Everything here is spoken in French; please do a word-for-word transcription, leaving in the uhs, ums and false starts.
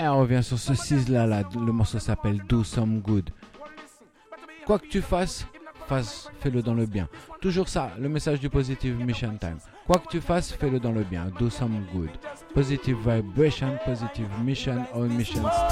Et on revient sur ce six-là, là. Le morceau s'appelle Do Some Good. Quoi que tu fasses, fasse, fais-le dans le bien. Toujours ça, le message du Positive Mission Time. Quoi que tu fasses, fais-le dans le bien. Do some good. Positive vibration, positive mission, all missions.